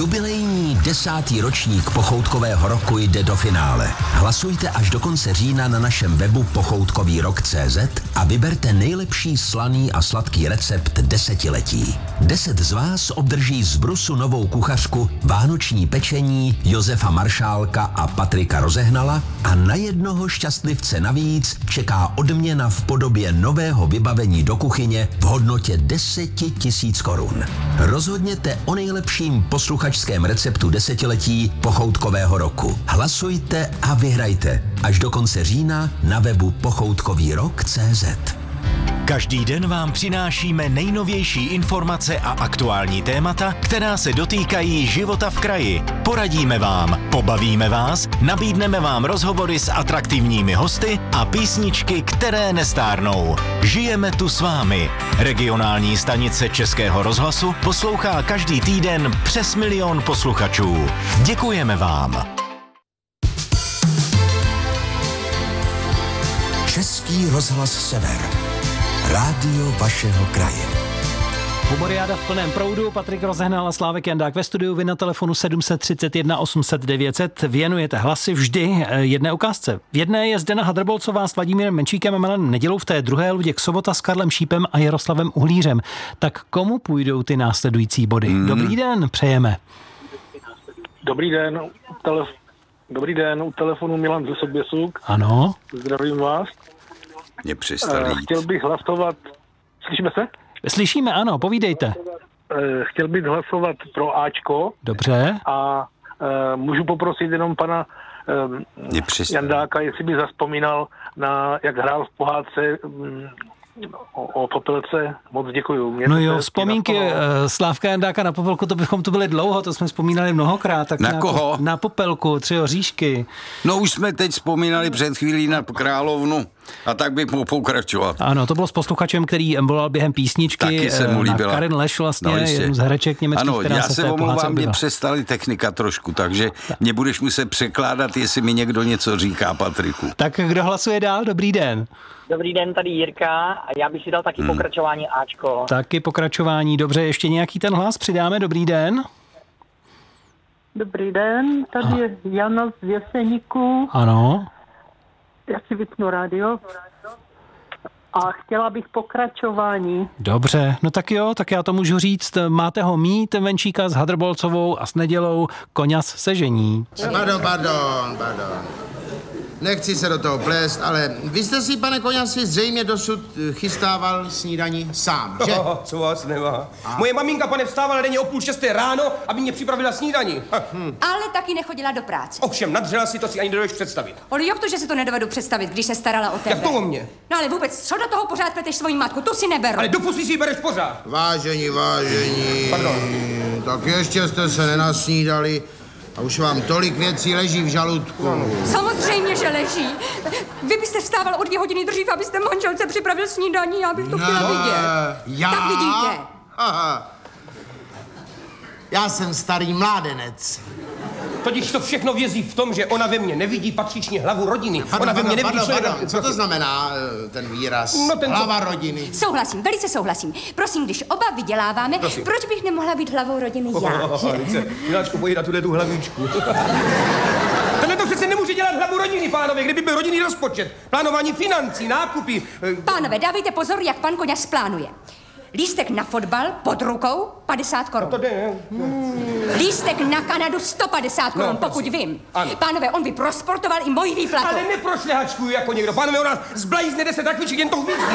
Jubilejní 10. ročník Pochoutkového roku jde do finále. Hlasujte až do konce října na našem webu pochoutkovýrok.cz a vyberte nejlepší slaný a sladký recept desetiletí. 10 z vás obdrží z Brusu novou kuchařku, vánoční pečení Josefa Maršálka a Patrika Rozehnala a na jednoho šťastlivce navíc čeká odměna v podobě nového vybavení do kuchyně v hodnotě 10 000 korun. Rozhodněte o nejlepším posluchačském receptu desetiletí Pochoutkového roku. Hlasujte a vyhrajte až do konce října na webu pochoutkovýrok.cz. Každý den vám přinášíme nejnovější informace a aktuální témata, která se dotýkají života v kraji. Poradíme vám, pobavíme vás, nabídneme vám rozhovory s atraktivními hosty a písničky, které nestárnou. Žijeme tu s vámi. Regionální stanice Českého rozhlasu poslouchá každý týden přes 1 000 000 posluchačů. Děkujeme vám. Český rozhlas Sever. Rádio vašeho kraje. Humoriáda v plném proudu, Patrik Rozehnal a Slávek Jandák ve studiu, vy na telefonu 731 800 900 věnujete hlasy vždy jedné ukázce. V jedné je Zdena Hadrbolcová s Vladimírem Menšíkem a Milanem Nedělou, v té druhé Luděk Sobota s Karlem Šípem a Jaroslavem Uhlířem. Tak komu půjdou ty následující body? Dobrý den, přejeme. Dobrý den, u telefonu Milan ze Soběsuk. Ano. Zdravím vás. Mě přestal jít. Chtěl bych hlasovat... Slyšíme se? Slyšíme, ano, povídejte. Chtěl bych hlasovat pro Ačko. Dobře. A můžu poprosit jenom pana Jandáka, jestli by zazpomínal na, jak hrál v pohádce o Popelce. Moc děkuju. No jo, vzpomínky Slávka Jandáka na Popelku, to bychom tu byli dlouho, to jsme vzpomínali mnohokrát. Tak na koho? Na Popelku, 3 oříšky. No už jsme teď vzpomínali před chvílí na Královnu a tak bych mohl pokračovat. Ano, to bylo s posluchačem, který volal během písničky. Taky se mu líbila. Karin Leš vlastně, jednu z hereček německých, ano, která já se se omlouvám, mě přestali technika trošku, takže mě budeš muset překládat, jestli mi někdo něco říká, Patriku. Tak kdo hlasuje dál? Dobrý den. Dobrý den, tady Jirka a já bych si dal taky pokračování Ačko. Taky pokračování, dobře, ještě nějaký ten hlas přidáme, dobrý den. Dobrý den, tady je Jana z Jeseníku. Ano. Já si vypnu rádio. A chtěla bych pokračování. Dobře, no tak jo, tak já to můžu říct. Máte ho mít, Menšíka s Hadrbolcovou a s Nedělou, Koňas se žení. Pardon. Nechci se do toho plést, ale vy jste si, pane Koňasi, zřejmě dosud chystával snídani sám, že? Co vás nemá. Moje maminka, pane, vstávala denně o 5:30 ráno, aby mě připravila snídani. Ale taky nechodila do práce. Ovšem, nadřela si, to si ani nedovedeš představit. Ale jak to, že si to nedovedu představit, když se starala o tebe? Jak to o mě? No ale vůbec, co do toho pořád pleteš svoji matku, tu si neberu. Ale do pusy si ji bereš pořád. Vážení. Pardon. Tak ještě jste se nenasnídali a už vám tolik věcí leží v žaludku. No. Samozřejmě, že leží. Vy byste vstával o 2 hodiny dřív, abyste manželce připravil snídaní, já bych to chtěla vidět. Já? Tak vidíte. Aha. Já jsem starý mládenec. Totiž to všechno vězí v tom, že ona ve mně nevidí patřičně hlavu rodiny. Ona ve mně nevidí Co to znamená ten výraz? Hlava rodiny. Souhlasím, velice souhlasím. Prosím, když oba vyděláváme, proč bych nemohla být hlavou rodiny já? Miláčku, pojď na tu hlavičku. Tohle to přece nemůže dělat hlavu rodiny, pánové, kdyby byl rodinný rozpočet. Plánování financí, nákupy. Pánové, dávejte pozor, jak pan Koňas plánuje. Lístek na fotbal pod rukou 50 korun. No to jde. Lístek na Kanadu 150 korun, pokud vím. Ano. Pánové, on by prosportoval i moji výplatu. Ale neprošlehačkuju jako někdo. Pánové, u nás zblajzne 10 rakviček, jen to hvízdne.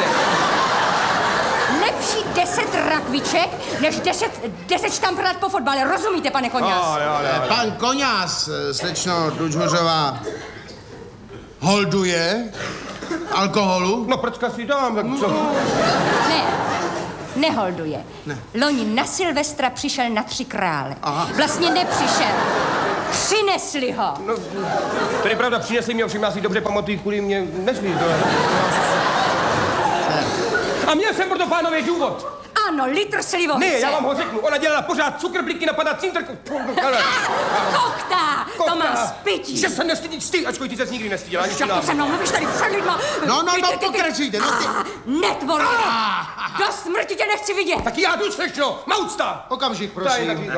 Lepší 10 rakviček, než 10 štamprát po fotbale. Rozumíte, pane Koňas? Pan Koňas, slečno Dučhořová, holduje alkoholu? No, pročka si dám, tak co? Neholduje. Ne. Loni na Silvestra přišel na 3 krále. Aha. Vlastně nepřišel. Přinesli ho. No, to je pravda, přinesli mě, ovšem já si dobře pamatuju, kvůli mě nesmí to. A měl jsem proto, pánové, důvod. Ano, litr slivovice. Ne, já vám ho řeknu, ona dělala pořád cukrbliky na padací Koktá, to má spytí. Že se nestydíš ty, ačkoliv ty ses nikdy nestydila. Jak to se mnou mluvíš tady před lidma? No, pokračujte. Netvorně. Do smrti tě nechci vidět. Tak já jdu slečno, maucta. Okamžik, prosím.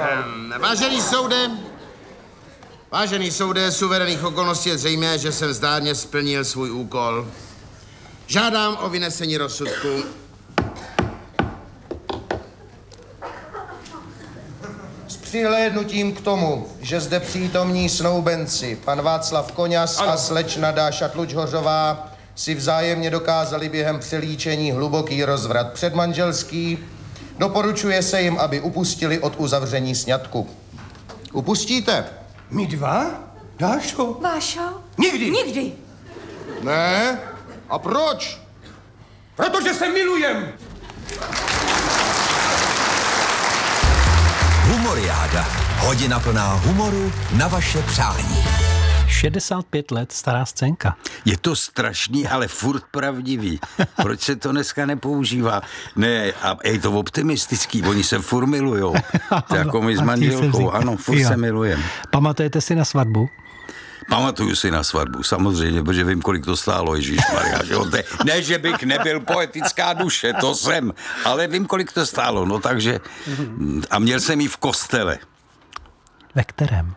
Vážený soude, suverénních okolností je zřejmé, že jsem zdárně splnil svůj úkol. Žádám o vynesení rozsudku. S přihlédnutím k tomu, že zde přítomní snoubenci, pan Václav Koňas a slečna Dáša Tlučhořová, si vzájemně dokázali během přelíčení hluboký rozvrat předmanželský, doporučuje se jim, aby upustili od uzavření sňatku. Upustíte? My dva? Dášo? Vášo? Nikdy. Nikdy. Ne? A proč? Protože se milujem. Humoriáda. Hodina plná humoru na vaše přání. 65 let stará scénka. Je to strašný, ale furt pravdivý. Proč se to dneska nepoužívá? Ne, a je to optimistický, oni se furt milujou. To jako my s manželkou, ano, furt se milujeme. Pamatujete si na svatbu? Pamatuju si na svatbu, samozřejmě, protože vím, kolik to stálo, ježišmarja, že ne, že bych nebyl poetická duše, to jsem, ale vím, kolik to stálo, no takže, a měl jsem ji v kostele. Ve kterém?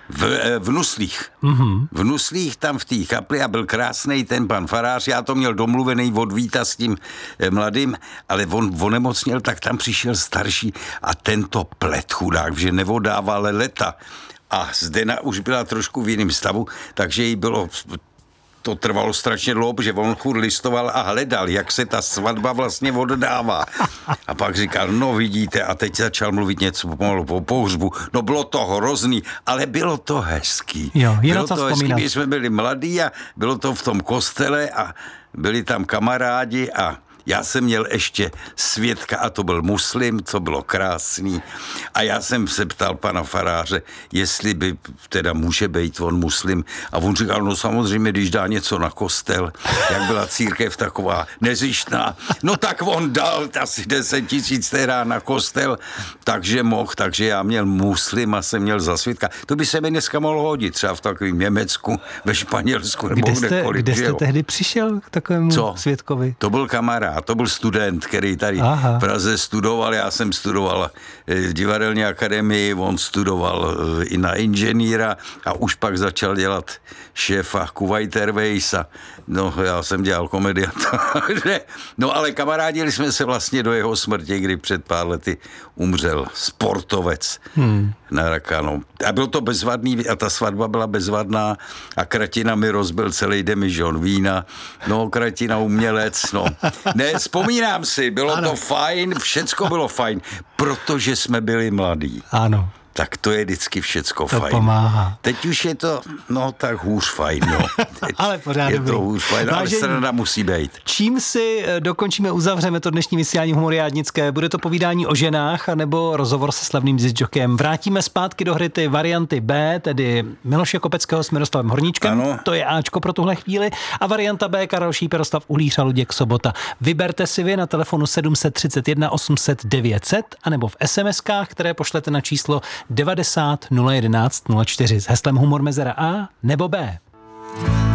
V Nuslích. V Nuslích, tam v té kapli a byl krásnej ten pan farář, já to měl domluvený od Víta s tím mladým, ale on onemocněl, tak tam přišel starší a tento plet chudák, že nevodával leta. A Zdena už byla trošku v jiném stavu, takže jí bylo, to trvalo strašně dlouho, protože on chůr listoval a hledal, jak se ta svatba vlastně oddává. A pak říkal, no vidíte, a teď začal mluvit něco pomalu po pohřbu. No bylo to hrozný, ale bylo to hezký. Jo, bylo to hezký, když jsme byli mladí a bylo to v tom kostele a byli tam kamarádi a já jsem měl ještě svědka a to byl muslim, co bylo krásný. A já jsem se ptal pana faráře, jestli by teda může být on muslim. A on říkal, no samozřejmě, když dá něco na kostel, jak byla církev taková nezištná, no tak on dal asi 10 000 teda na kostel, takže mohl, takže já měl muslim a jsem měl za svědka. To by se mi dneska mohlo hodit, třeba v takovém Německu, ve Španělsku nebo kdekoliv. Kde jste tehdy přišel k takovému svědkovi? To byl kamarád. To byl student, který tady v Praze studoval. Já jsem studoval v divadelní akademii, on studoval i na inženýra a už pak začal dělat šéfa Kuwait Airways a no, já jsem dělal komedianta. No ale kamarádili jsme se vlastně do jeho smrti, kdy před pár lety umřel sportovec na raka. No. A byl to bezvadný a ta svatba byla bezvadná a Kratina mi rozbil celý demižon vína. No, Kratina umělec, no. Ne, vzpomínám si, bylo to fajn, všecko bylo fajn, protože jsme byli mladí. Ano. Tak to je vždycky všecko to fajn. Pomáhá. Teď už je to, no tak hůř fajn, no. Ale pořád je dobrý. to hůř fajn, ale strana musí být. Čím si dokončíme, uzavřeme to dnešní vysílání humoriádnické? Bude to povídání o ženách, nebo rozhovor se slavným discjokem? Vrátíme zpátky do hry ty varianty B, tedy Miloše Kopeckého s Miroslavem Horníčkem. Ano. To je Ačko pro tuhle chvíli. A varianta B, Karel Šíp, Jaroslav Uhlíř a Luděk Sobota. Vyberte si vy na telefonu 731 800 900 anebo v SMS-kách, které pošlete na číslo 90 011 04 s heslem Humor mezera A nebo B.